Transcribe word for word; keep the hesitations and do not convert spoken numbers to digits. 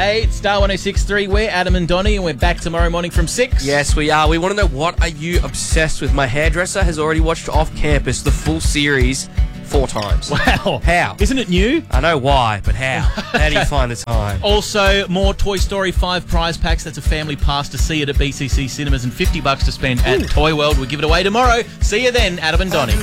Hey, it's Star one oh six point three. We're Adam and Donnie, and we're back tomorrow morning from six. Yes, we are. We want to know, what are you obsessed with? My hairdresser has already watched Off Campus, the full series, four times. Wow. How? Isn't it new? I know why, but how? How do you find the time? Also, more Toy Story five prize packs. That's a family pass to see it at B C C Cinemas and fifty bucks to spend at Toy World. We'll give it away tomorrow. See you then, Adam and Donnie.